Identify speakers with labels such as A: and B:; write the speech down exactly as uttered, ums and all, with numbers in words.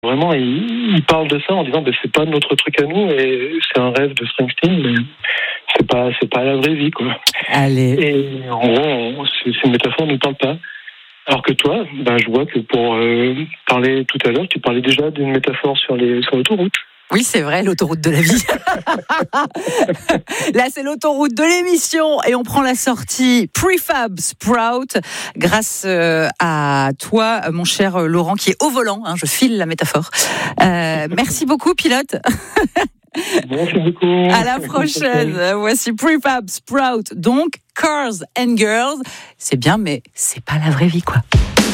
A: Vraiment, il, il parle de ça en disant, ben, c'est pas notre truc à nous et c'est un rêve de Springsteen, mais c'est pas, c'est pas la vraie vie, quoi.
B: Allez.
A: Et en gros, on, ces, ces métaphores ne parlent pas. Alors que toi, ben, je vois que pour euh, parler tout à l'heure, tu parlais déjà d'une métaphore sur les, sur l'autoroute.
B: Oui, c'est vrai, l'autoroute de la vie. Là, c'est l'autoroute de l'émission et on prend la sortie Prefab Sprout grâce euh, à toi, mon cher Laurent, qui est au volant. Hein, je file la métaphore. Euh, merci beaucoup, pilote.
A: Merci beaucoup.
B: À la prochaine. Voici Prefab Sprout. Donc, Cars and Girls. C'est bien, mais c'est pas la vraie vie, quoi.